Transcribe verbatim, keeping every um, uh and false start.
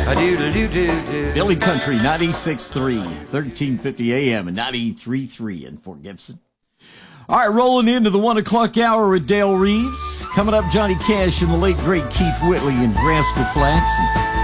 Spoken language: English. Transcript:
A-doo-doo-doo-doo. Billy Country, ninety-six point three, thirteen fifty A M and ninety-three point three in Fort Gibson. All right, rolling into the one o'clock hour with Dale Reeves. Coming up, Johnny Cash and the late, great Keith Whitley in Rascal Flats. And